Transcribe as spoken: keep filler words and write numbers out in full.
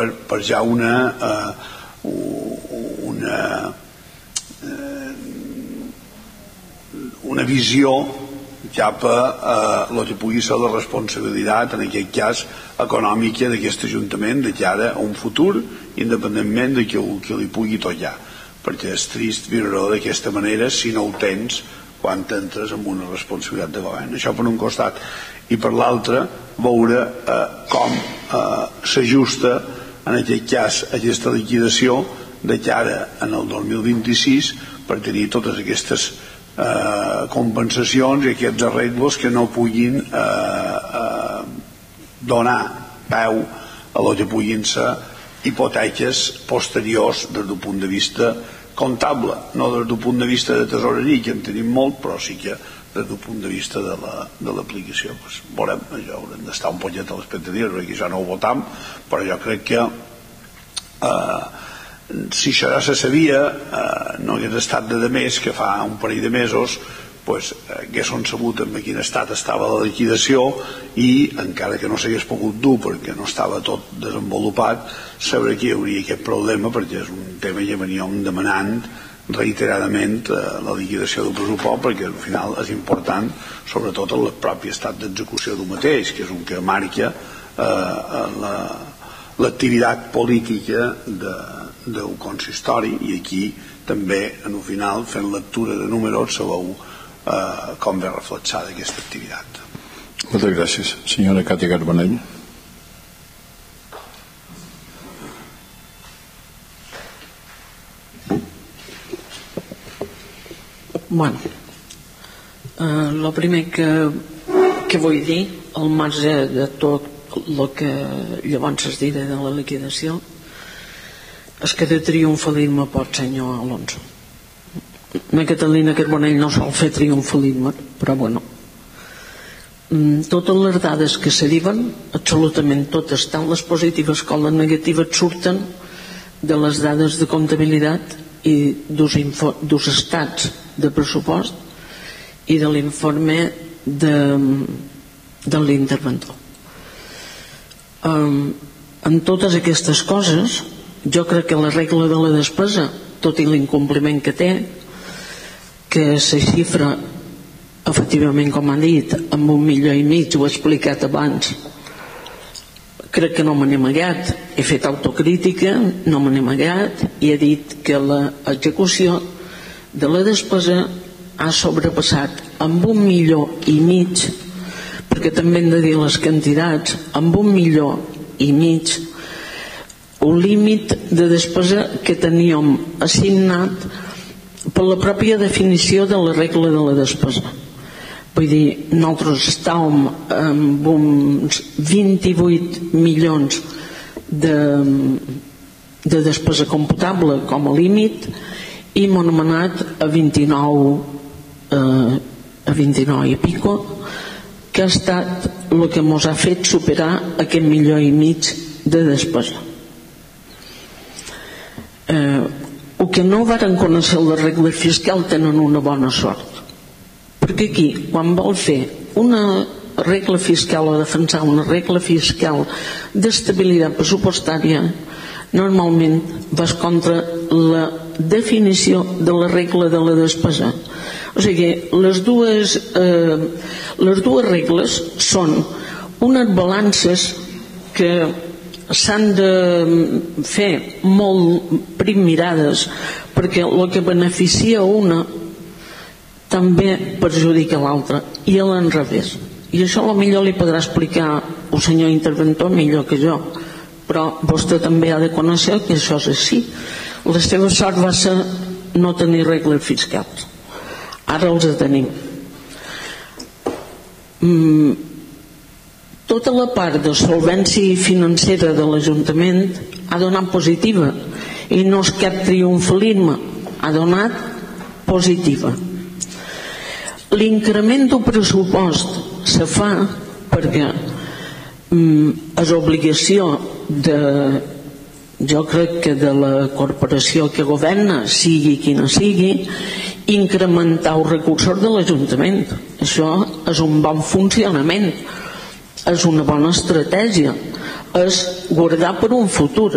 per ja una una una visió cap a el que pugui ser la responsabilitat, en aquest cas econòmica, d'aquest Ajuntament de cara a un futur, independentment de que li pugui tocar, perquè és trist viure-ho d'aquesta manera si no ho tens quan entres en una responsabilitat de govern. Això per un costat, i per l'altre veure com s'ajusta en aquest cas aquesta liquidació de cara en el dos mil vint-i-sis per tenir totes aquestes compensacions i aquests arreglos que no puguin donar peu a lo que puguin ser hipoteques posteriors des del punt de vista comptable, no des del punt de vista de tesoreria, que en tenim molt, però sí que des del punt de vista de l'aplicació. Veurem, això haurem d'estar un poquet a l'expectativa, perquè ja no ho votam, però jo crec que si això ja se sabia, no hagués estat de més que fa un parell de mesos haguessin sabut en quin estat estava la liquidació i, encara que no s'hagués pogut dur perquè no estava tot desenvolupat, saber que hi hauria aquest problema, perquè és un tema que veníem demanant reiteradament la liquidació del pressupost, perquè al final és important sobretot el propi estat d'execució del mateix, que és un que marca l'activitat política del consistori, i aquí també en el final, fent lectura de números, sabeu com ve reflexada aquesta activitat. Moltes gràcies. Senyora Càtia Carbonell. Bueno, el primer que vull dir, al marge de tot el que llavors es dirà de la liquidació, és que de triomfalisme pot, senyor Alonso. La Catalina Carbonell no sol fer triomfalisme, però bueno, totes les dades que se diuen, absolutament totes, tant les positives com les negatives, surten de les dades de comptabilitat i dels estats de pressupost i de l'informe de l'interventor. En totes aquestes coses, jo crec que la regla de la despesa, tot i l'incompliment que té, que se xifra efectivament, com han dit, amb un milió i mig, ho he explicat abans, crec que no me n'he amagat, he fet autocrítica, no me n'he amagat, i he dit que l'execució de la despesa ha sobrepassat amb un milió i mig, perquè també hem de dir les quantitats, amb un milió i mig un límit de despesa que teníem assignat per la pròpia definició de la regla de la despesa. Vull dir, nosaltres estàvem amb uns vint-i-vuit milions de, de despesa computable com a límit i m'ho hem anat a vint-i-nou eh, a vint-i-nou i pico, que ha estat el que ens ha fet superar aquest milió i mig de despesa. Eh, el que no varen conèixer la regla fiscal tenen una bona sort, perquè aquí, quan vol fer una regla fiscal o defensar una regla fiscal d'estabilitat pressupostària, normalment vas contra la definició de la regla de la despesa. O sigui, les dues eh, les dues regles són unes balances que s'han de fer molt prim mirades, perquè el que beneficia una també perjudica l'altra, i a l'enrevés. I això potser li podrà explicar el senyor interventor millor que jo, però vostè també ha de conèixer que això és així. La seva sort va ser no tenir regles fiscals, ara els tenim. mm, tota la part de solvència financera de l'Ajuntament ha donat positiva, i no és cap triomfalisme, ha donat positiva. L'increment del pressupost se fa perquè mm, és obligació de, jo crec que de la corporació que governa, sigui quina sigui, incrementar els recursos de l'Ajuntament. Això és un bon funcionament, és una bona estratègia, és guardar per un futur.